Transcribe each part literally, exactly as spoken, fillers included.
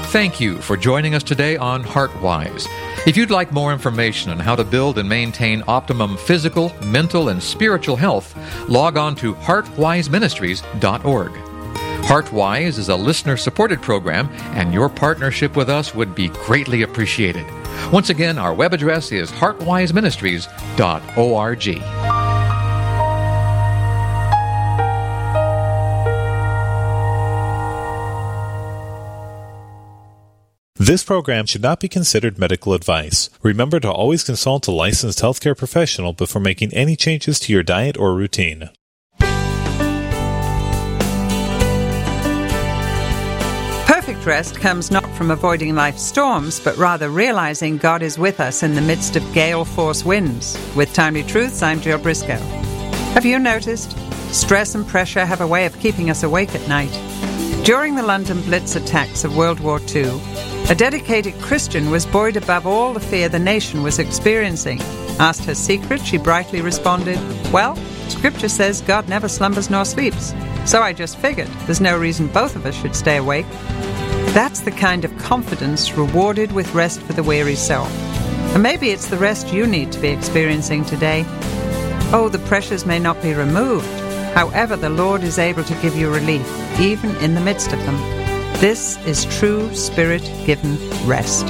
thank you for joining us today on HeartWise. If you'd like more information on how to build and maintain optimum physical, mental, and spiritual health, log on to heart wise ministries dot org. HeartWise is a listener-supported program, and your partnership with us would be greatly appreciated. Once again, our web address is heart wise ministries dot org. This program should not be considered medical advice. Remember to always consult a licensed healthcare professional before making any changes to your diet or routine. Perfect rest comes not from avoiding life's storms, but rather realizing God is with us in the midst of gale-force winds. With Timely Truths, I'm Jill Briscoe. Have you noticed? Stress and pressure have a way of keeping us awake at night. During the London Blitz attacks of World War Two, a dedicated Christian was buoyed above all the fear the nation was experiencing. Asked her secret, she brightly responded, "Well, Scripture says God never slumbers nor sleeps, so I just figured there's no reason both of us should stay awake." That's the kind of confidence rewarded with rest for the weary soul. And maybe it's the rest you need to be experiencing today. Oh, the pressures may not be removed. However, the Lord is able to give you relief, even in the midst of them. This is true Spirit-given rest.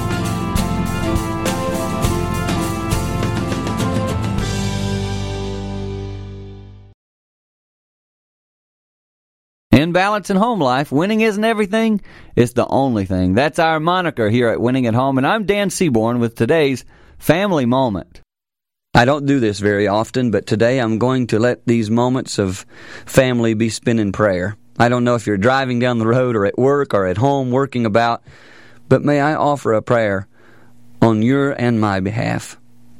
In balance and home life, winning isn't everything, it's the only thing. That's our moniker here at Winning at Home, and I'm Dan Seaborn with today's Family Moment. I don't do this very often, but today I'm going to let these moments of family be spent in prayer. I don't know if you're driving down the road or at work or at home working about, but may I offer a prayer on your and my behalf.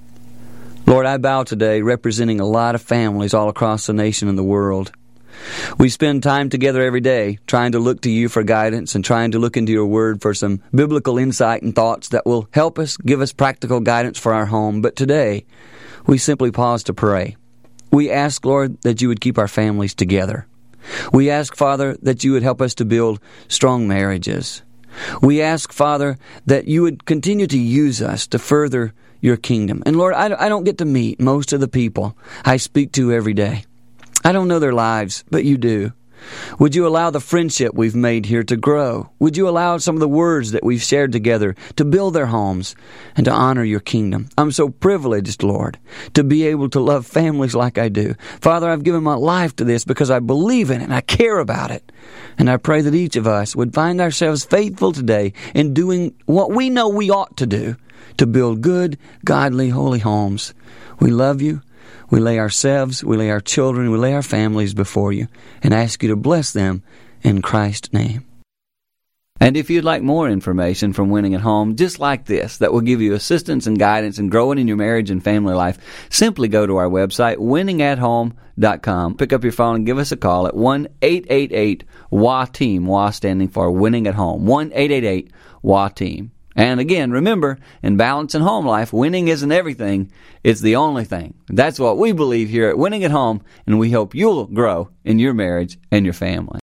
Lord, I bow today representing a lot of families all across the nation and the world. We spend time together every day trying to look to you for guidance and trying to look into your word for some biblical insight and thoughts that will help us, give us practical guidance for our home. But today, we simply pause to pray. We ask, Lord, that you would keep our families together. We ask, Father, that you would help us to build strong marriages. We ask, Father, that you would continue to use us to further your kingdom. And Lord, I don't get to meet most of the people I speak to every day. I don't know their lives, but you do. Would you allow the friendship we've made here to grow? Would you allow some of the words that we've shared together to build their homes and to honor your kingdom? I'm so privileged, Lord, to be able to love families like I do. Father, I've given my life to this because I believe in it and I care about it. And I pray that each of us would find ourselves faithful today in doing what we know we ought to do to build good, godly, holy homes. We love you. We lay ourselves, we lay our children, we lay our families before you and ask you to bless them in Christ's name. And if you'd like more information from Winning at Home, just like this, that will give you assistance and guidance in growing in your marriage and family life, simply go to our website, winning at home dot com. Pick up your phone and give us a call at one eight eight eight W A Team, W A standing for Winning at Home, one eight eight eight W A Team. And again, remember, in balance and home life, winning isn't everything, it's the only thing. That's what we believe here at Winning at Home, and we hope you'll grow in your marriage and your family.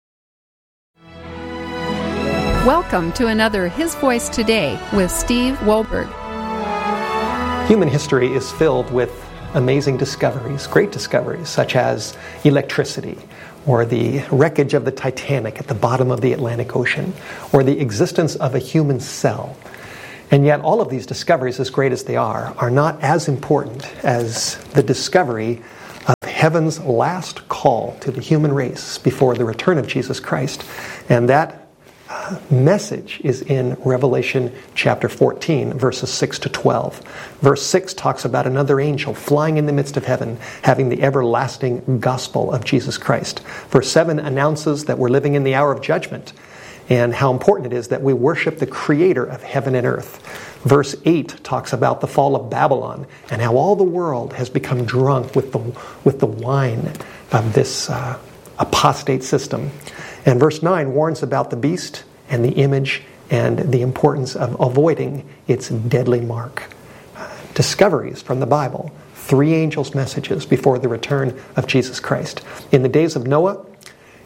Welcome to another His Voice Today with Steve Wohlberg. Human history is filled with amazing discoveries, great discoveries, such as electricity, or the wreckage of the Titanic at the bottom of the Atlantic Ocean, or the existence of a human cell. And yet all of these discoveries, as great as they are, are not as important as the discovery of heaven's last call to the human race before the return of Jesus Christ. And that uh, message is in Revelation chapter fourteen, verses six to twelve. Verse six talks about another angel flying in the midst of heaven, having the everlasting gospel of Jesus Christ. Verse seven announces that we're living in the hour of judgment, and how important it is that we worship the Creator of heaven and earth. Verse eight talks about the fall of Babylon, and how all the world has become drunk with the, with the wine of this uh, apostate system. And verse nine warns about the beast and the image and the importance of avoiding its deadly mark. Uh, discoveries from the Bible, three angels' messages before the return of Jesus Christ. In the days of Noah,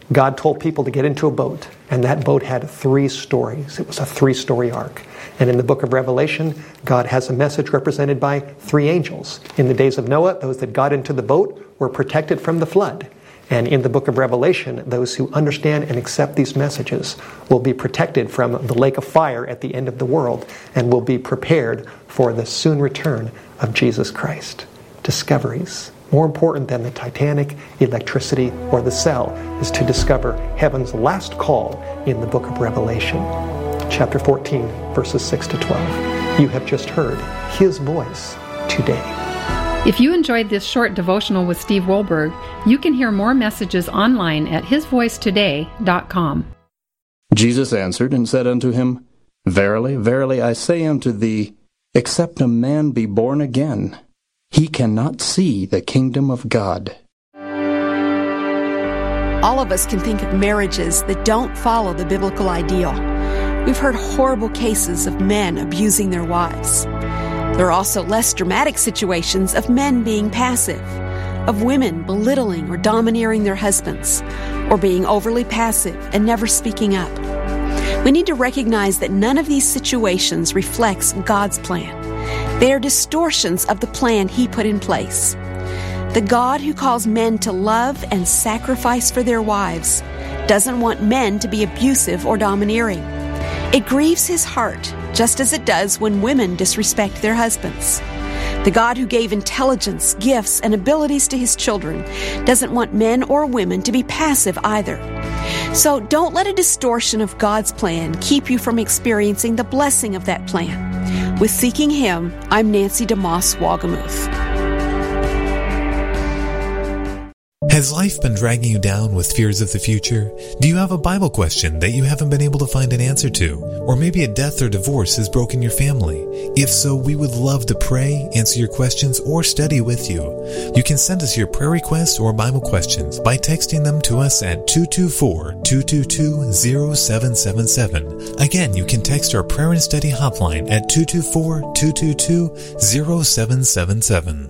God told people to get into a boat, and that boat had three stories. It was a three-story ark. And in the book of Revelation, God has a message represented by three angels. In the days of Noah, those that got into the boat were protected from the flood. And in the book of Revelation, those who understand and accept these messages will be protected from the lake of fire at the end of the world and will be prepared for the soon return of Jesus Christ. Discoveries. More important than the Titanic, electricity, or the cell is to discover heaven's last call in the book of Revelation. Chapter fourteen, verses six to twelve. You have just heard His voice today. If you enjoyed this short devotional with Steve Wohlberg, you can hear more messages online at his voice today dot com. Jesus answered and said unto him, Verily, verily, I say unto thee, except a man be born again, he cannot see the kingdom of God. All of us can think of marriages that don't follow the biblical ideal. We've heard horrible cases of men abusing their wives. There are also less dramatic situations of men being passive, of women belittling or domineering their husbands, or being overly passive and never speaking up. We need to recognize that none of these situations reflects God's plan. They are distortions of the plan He put in place. The God who calls men to love and sacrifice for their wives doesn't want men to be abusive or domineering. It grieves His heart, just as it does when women disrespect their husbands. The God who gave intelligence, gifts, and abilities to His children doesn't want men or women to be passive either. So don't let a distortion of God's plan keep you from experiencing the blessing of that plan. With Seeking Him, I'm Nancy DeMoss Wagamuth. Has life been dragging you down with fears of the future? Do you have a Bible question that you haven't been able to find an answer to? Or maybe a death or divorce has broken your family? If so, we would love to pray, answer your questions, or study with you. You can send us your prayer requests or Bible questions by texting them to us at two two four, two two two, zero seven seven seven. Again, you can text our prayer and study hotline at two two four, two two two, zero seven seven seven.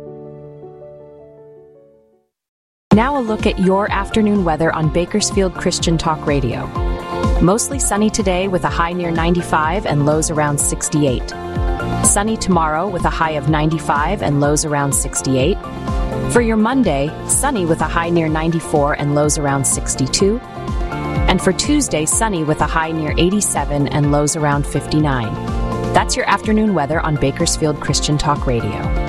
Now a look at your afternoon weather on Bakersfield Christian Talk Radio. Mostly sunny today with a high near ninety-five and lows around sixty-eight. Sunny tomorrow with a high of ninety-five and lows around sixty-eight. For your Monday, sunny with a high near ninety-four and lows around sixty-two. And for Tuesday, sunny with a high near eighty-seven and lows around fifty-nine. That's your afternoon weather on Bakersfield Christian Talk Radio.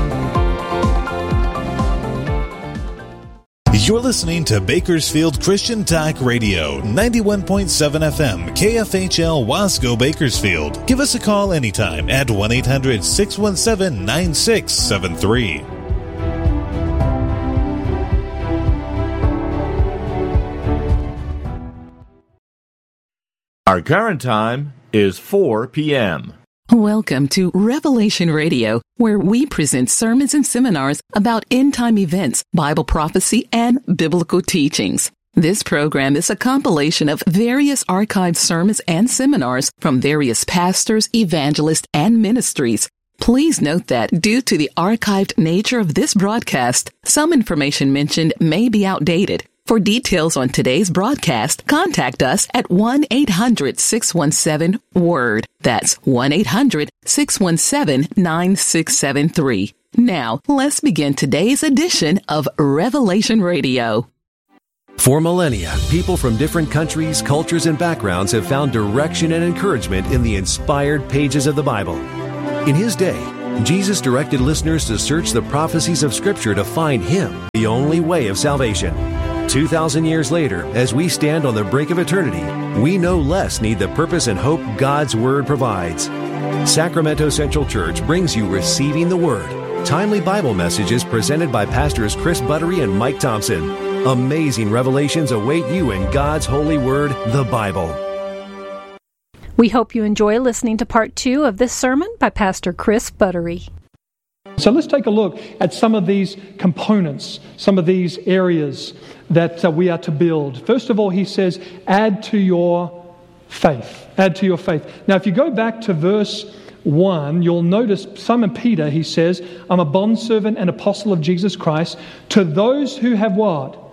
You're listening to Bakersfield Christian Talk Radio, ninety-one point seven F M, K F H L Wasco Bakersfield. Give us a call anytime at one eight hundred, six one seven, nine six seven three. Our current time is four p.m. Welcome to Revelation Radio, where we present sermons and seminars about end-time events, Bible prophecy, and biblical teachings. This program is a compilation of various archived sermons and seminars from various pastors, evangelists, and ministries. Please note that due to the archived nature of this broadcast, some information mentioned may be outdated. For details on today's broadcast, contact us at one eight hundred, six one seven, WORD. That's one eight hundred, six one seven, nine six seven three. Now, let's begin today's edition of Revelation Radio. For millennia, people from different countries, cultures, and backgrounds have found direction and encouragement in the inspired pages of the Bible. In His day, Jesus directed listeners to search the prophecies of Scripture to find Him, the only way of salvation. Two thousand years later, as we stand on the brink of eternity, we no less need the purpose and hope God's Word provides. Sacramento Central Church brings you Receiving the Word, timely Bible messages presented by Pastors Chris Buttery and Mike Thompson. Amazing revelations await you in God's holy Word, the Bible. We hope you enjoy listening to part two of this sermon by Pastor Chris Buttery. So let's take a look at some of these components, some of these areas that uh, we are to build. First of all, he says, add to your faith. Add to your faith. Now, if you go back to verse one, you'll notice Simon Peter, he says, I'm a bondservant and apostle of Jesus Christ, to those who have what?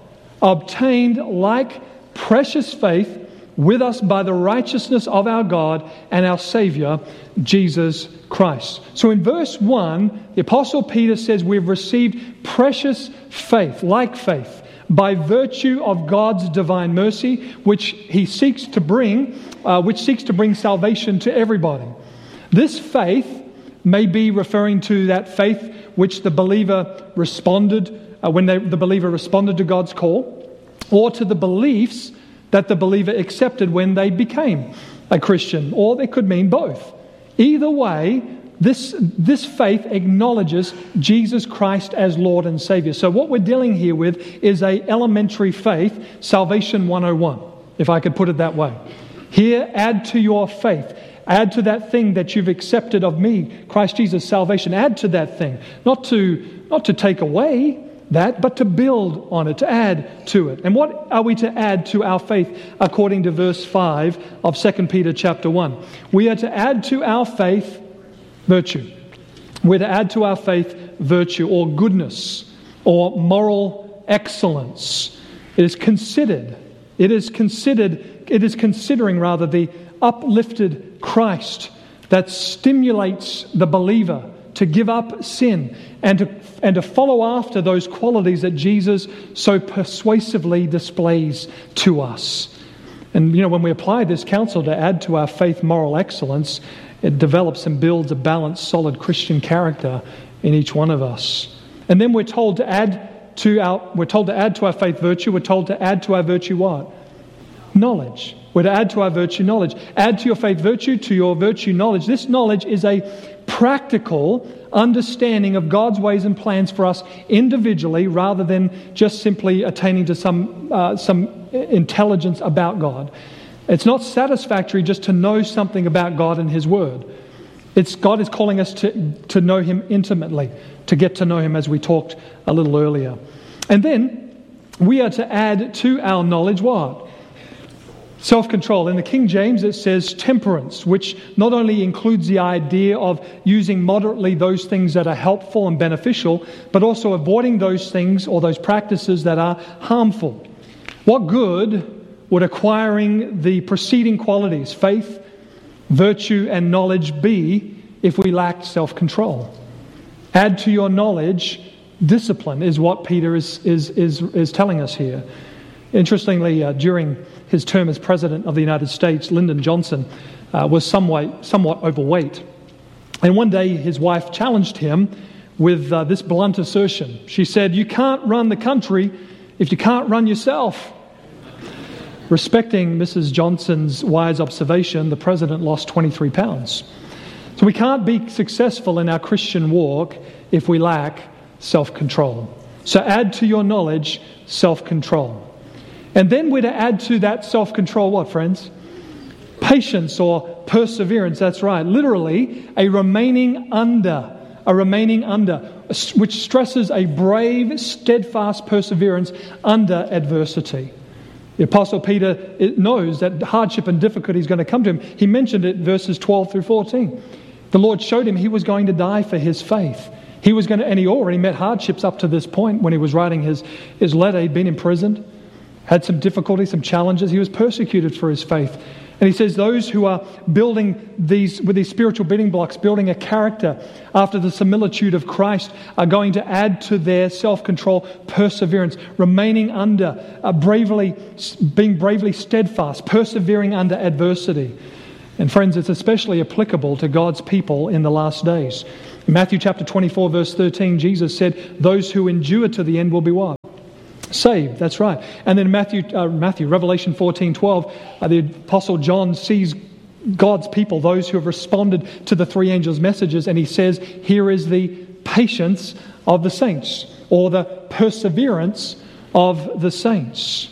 obtained like precious faith with us by the righteousness of our God and our Savior, Jesus Christ. So in verse one, the Apostle Peter says we've received precious faith, like faith, by virtue of God's divine mercy, which He seeks to bring, uh, which seeks to bring salvation to everybody. This faith may be referring to that faith which the believer responded, uh, when they, the believer responded to God's call, or to the beliefs that the believer accepted when they became a Christian, or they could mean both. Either way, this, this faith acknowledges Jesus Christ as Lord and Savior. So what we're dealing here with is a elementary faith, Salvation one oh one, if I could put it that way. Here, add to your faith. Add to that thing that you've accepted of me, Christ Jesus, salvation. Add to that thing. Not to, not to take away that, but to build on it, to add to it. And what are we to add to our faith according to verse five of Second Peter chapter one? We are to add to our faith virtue. We're to add to our faith virtue or goodness or moral excellence. It is considered, it is considered, it is considering rather the uplifted Christ that stimulates the believer to give up sin and to and to follow after those qualities that Jesus so persuasively displays to us. And you know, when we apply this counsel to add to our faith moral excellence, it develops and builds a balanced, solid Christian character in each one of us. And then we're told to add to our we're told to add to our faith virtue. We're told to add to our virtue what? Knowledge. We're to add to our virtue knowledge. Add to your faith virtue, to your virtue knowledge. This knowledge is a practical understanding of God's ways and plans for us individually, rather than just simply attaining to some uh, some intelligence about God. It's not satisfactory just to know something about God and His Word. It's God is calling us to, to know Him intimately, to get to know Him, as we talked a little earlier. And then we are to add to our knowledge what? Self-control. In the King James it says temperance, which not only includes the idea of using moderately those things that are helpful and beneficial, but also avoiding those things or those practices that are harmful. What good would acquiring the preceding qualities, faith, virtue, and knowledge be if we lacked self-control? Add to your knowledge discipline is what Peter is, is, is, is telling us here. Interestingly, uh, during his term as President of the United States, Lyndon Johnson uh, was somewhat, somewhat overweight. And one day his wife challenged him with uh, this blunt assertion. She said, "You can't run the country if you can't run yourself." Respecting Missus Johnson's wise observation, the President lost twenty-three pounds. So we can't be successful in our Christian walk if we lack self-control. So add to your knowledge self-control. And then we're to add to that self-control what, friends? Patience or perseverance, that's right. Literally, a remaining under, a remaining under, which stresses a brave, steadfast perseverance under adversity. The Apostle Peter knows that hardship and difficulty is going to come to him. He mentioned it in verses twelve through fourteen. The Lord showed him he was going to die for his faith. He was going to, and he already met hardships up to this point when he was writing his, his letter. He'd been imprisoned, had some difficulties, some challenges. He was persecuted for his faith. And he says those who are building these, with these spiritual building blocks, building a character after the similitude of Christ, are going to add to their self-control perseverance, remaining under, uh, bravely, being bravely steadfast, persevering under adversity. And friends, it's especially applicable to God's people in the last days. In Matthew chapter twenty-four, verse thirteen, Jesus said, "Those who endure to the end will be what? Saved." That's right. And then Matthew, uh, Matthew, Revelation fourteen twelve, uh, the Apostle John sees God's people, those who have responded to the three angels' messages, and he says, here is the patience of the saints, or the perseverance of the saints.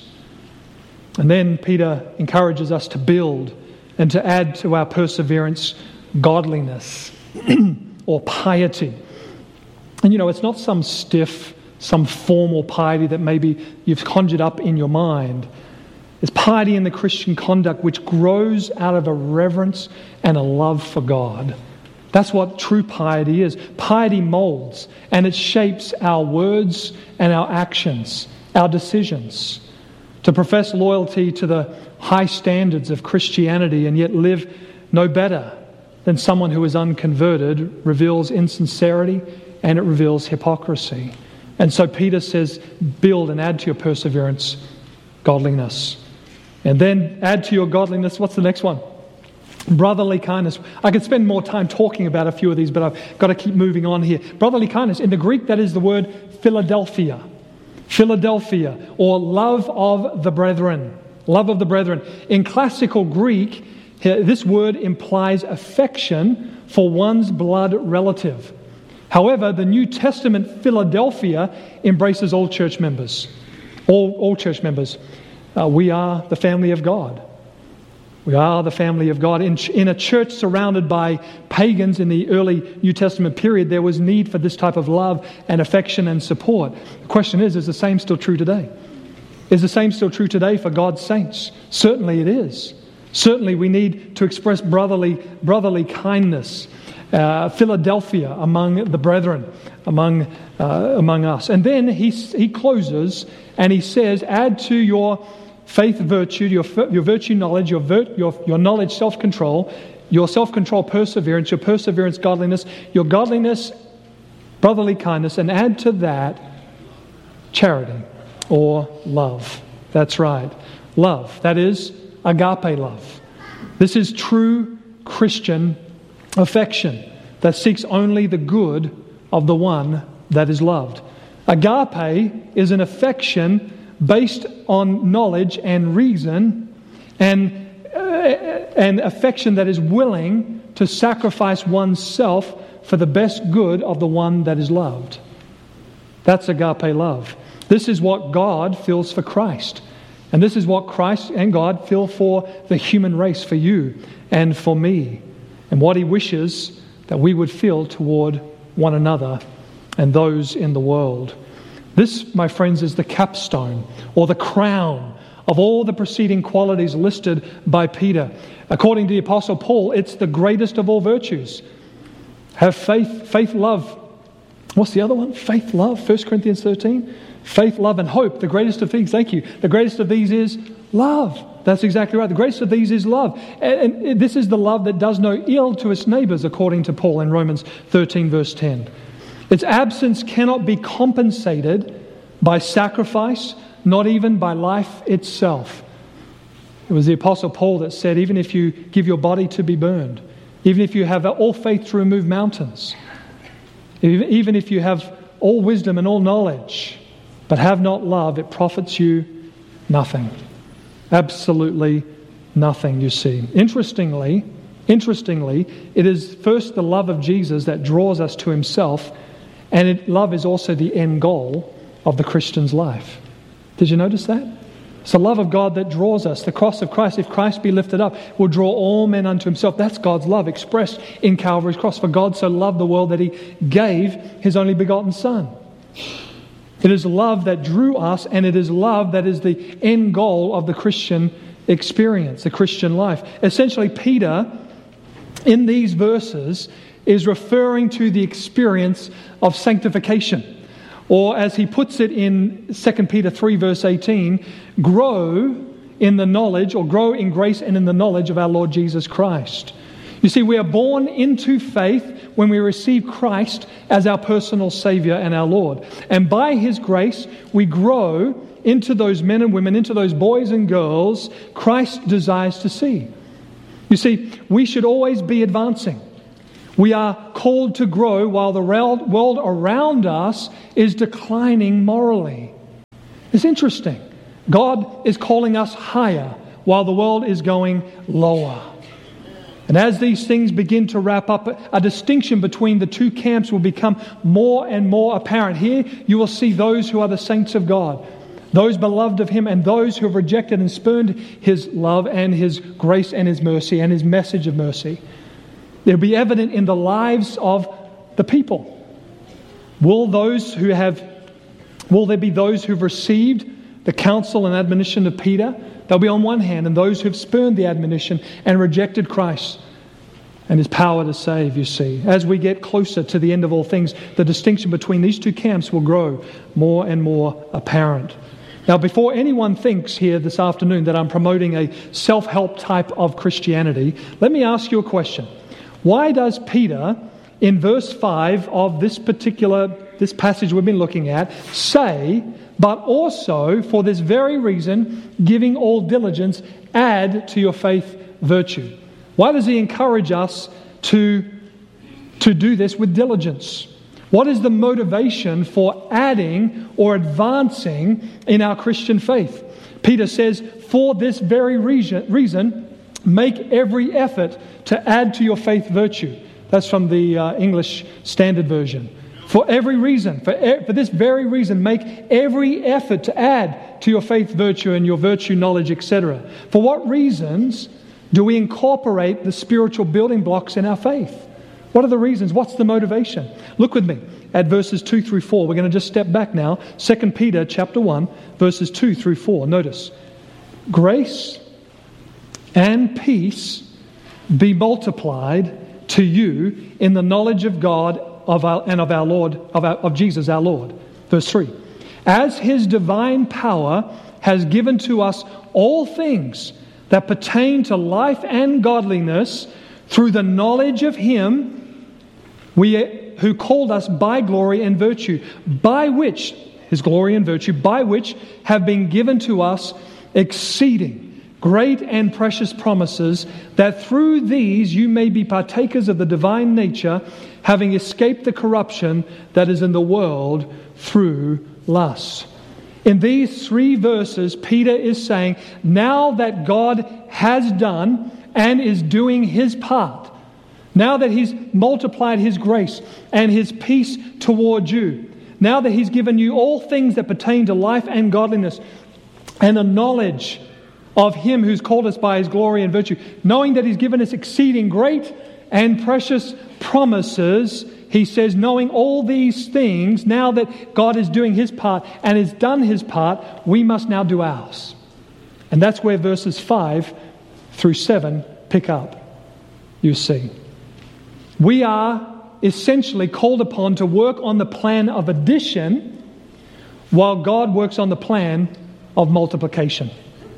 And then Peter encourages us to build and to add to our perseverance godliness or piety. And you know, it's not some stiff, some formal piety that maybe you've conjured up in your mind. It's piety in the Christian conduct which grows out of a reverence and a love for God. That's what true piety is. Piety molds and it shapes our words and our actions. our decisions. To profess loyalty to the high standards of Christianity and yet live no better than someone who is unconverted reveals insincerity and it reveals hypocrisy. And so Peter says, build and add to your perseverance godliness. And then add to your godliness, what's the next one? Brotherly kindness. I could spend more time talking about a few of these, but I've got to keep moving on here. Brotherly kindness. In the Greek, that is the word Philadelphia. Philadelphia, or love of the brethren. Love of the brethren. In classical Greek, this word implies affection for one's blood relative. However, the New Testament Philadelphia embraces all church members. All, all church members. Uh, we are the family of God. We are the family of God. In, in a church surrounded by pagans in the early New Testament period, there was need for this type of love and affection and support. The question is, is the same still true today? Is the same still true today for God's saints? Certainly it is. Certainly we need to express brotherly, brotherly kindness, uh, Philadelphia among the brethren, among, uh, among us. And then he, he closes and he says, add to your faith, virtue, your, your virtue, knowledge, your, vir- your, your knowledge, self-control, your self-control, perseverance, your perseverance, godliness, your godliness, brotherly kindness, and add to that charity or love. That's right. Love. That is agape love. This is true Christian affection that seeks only the good of the one that is loved. Agape is an affection based on knowledge and reason and, uh, and affection that is willing to sacrifice oneself for the best good of the one that is loved. That's agape love. This is what God feels for Christ. And this is what Christ and God feel for the human race, for you and for me. And what He wishes that we would feel toward one another and those in the world. This, my friends, is the capstone or the crown of all the preceding qualities listed by Peter. According to the Apostle Paul, it's the greatest of all virtues. Have faith, faith, love. What's the other one? Faith, love, First Corinthians thirteen. Faith, love, and hope. The greatest of these, thank you. The greatest of these is love. That's exactly right. The greatest of these is love. And, and this is the love that does no ill to its neighbors, according to Paul in Romans thirteen, verse ten. Its absence cannot be compensated by sacrifice, not even by life itself. It was the Apostle Paul that said, even if you give your body to be burned, even if you have all faith to remove mountains, even if you have all wisdom and all knowledge, but have not love, it profits you nothing. Absolutely nothing, you see. Interestingly, interestingly, it is first the love of Jesus that draws us to Himself, and it, love is also the end goal of the Christian's life. Did you notice that? It's the love of God that draws us. The cross of Christ, if Christ be lifted up, will draw all men unto Himself. That's God's love expressed in Calvary's cross. For God so loved the world that He gave His only begotten Son. It is love that drew us, and it is love that is the end goal of the Christian experience, the Christian life. Essentially, Peter, in these verses, is referring to the experience of sanctification. Or as he puts it in Second Peter three, verse eighteen, grow in the knowledge, or grow in grace and in the knowledge of our Lord Jesus Christ. You see, we are born into faith when we receive Christ as our personal Savior and our Lord. And by His grace, we grow into those men and women, into those boys and girls Christ desires to see. You see, we should always be advancing. We are called to grow while the world around us is declining morally. It's interesting. God is calling us higher while the world is going lower. And as these things begin to wrap up, a distinction between the two camps will become more and more apparent. Here you will see those who are the saints of God, those beloved of Him, and those who have rejected and spurned His love and His grace and His mercy and His message of mercy. It'll be evident in the lives of the people. Will those who have, will there be those who've received the counsel and admonition of Peter? They'll be on one hand, and those who've spurned the admonition and rejected Christ and His power to save, you see. As we get closer to the end of all things, the distinction between these two camps will grow more and more apparent. Now, before anyone thinks here this afternoon that I'm promoting a self-help type of Christianity, let me ask you a question. Why does Peter, in verse five of this particular, this passage we've been looking at, say, but also for this very reason, giving all diligence, add to your faith virtue? Why does he encourage us to, to do this with diligence? What is the motivation for adding or advancing in our Christian faith? Peter says, for this very reason, reason make every effort to add to your faith virtue. That's from the uh, English Standard Version. For every reason, for, e- for this very reason, make every effort to add to your faith virtue and your virtue knowledge, et cetera. For what reasons do we incorporate the spiritual building blocks in our faith? What are the reasons? What's the motivation? Look with me at verses two through four. We're going to just step back now. Second Peter chapter one, verses two through four. Notice, grace and peace be multiplied to you in the knowledge of God of our, and of our Lord, of, our, of Jesus our Lord. Verse three. As His divine power has given to us all things that pertain to life and godliness through the knowledge of Him we who called us by glory and virtue, by which, His glory and virtue, by which have been given to us exceeding great and precious promises, that through these you may be partakers of the divine nature, having escaped the corruption that is in the world through lust. In these three verses, Peter is saying, now that God has done and is doing His part, now that He's multiplied His grace and His peace toward you, now that He's given you all things that pertain to life and godliness and a knowledge of Him who's called us by His glory and virtue, knowing that He's given us exceeding great and precious promises, he says, knowing all these things, now that God is doing His part and has done His part, we must now do ours. And that's where verses five through seven pick up, you see. We are essentially called upon to work on the plan of addition while God works on the plan of multiplication.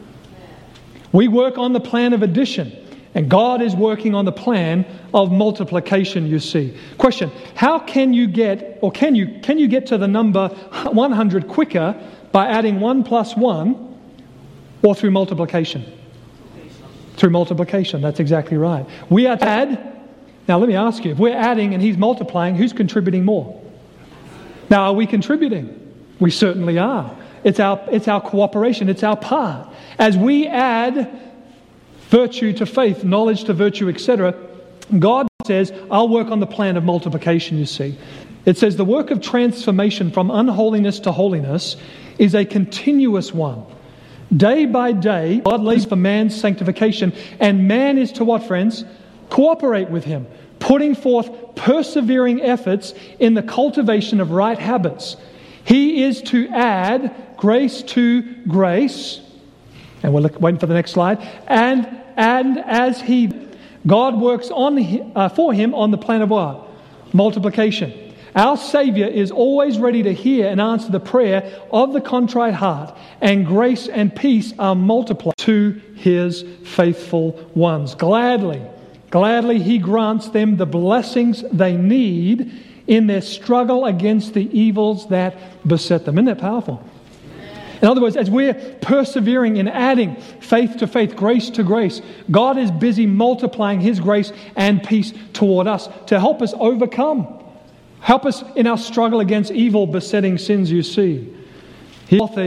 We work on the plan of addition and God is working on the plan of multiplication, you see. Question, how can you get, or can you, can you get to the number one hundred quicker by adding one plus one or through multiplication? Through multiplication, that's exactly right. We are to add. Now let me ask you, if we're adding and He's multiplying, who's contributing more? Now are we contributing? We certainly are. It's our, it's our cooperation, it's our part. As we add virtue to faith, knowledge to virtue, et cetera, God says, I'll work on the plan of multiplication, you see. It says the work of transformation from unholiness to holiness is a continuous one. Day by day, God lays for man's sanctification, and man is to what, friends? Cooperate with Him, putting forth persevering efforts in the cultivation of right habits. He is to add grace to grace, and we're waiting for the next slide, and, and as He, God works on uh, for Him on the plan of what? Multiplication. Our Savior is always ready to hear and answer the prayer of the contrite heart, and grace and peace are multiplied to His faithful ones. Gladly, gladly He grants them the blessings they need in their struggle against the evils that beset them. Isn't that powerful? In other words, as we're persevering in adding faith to faith, grace to grace, God is busy multiplying His grace and peace toward us to help us overcome. Help us in our struggle against evil besetting sins, you see.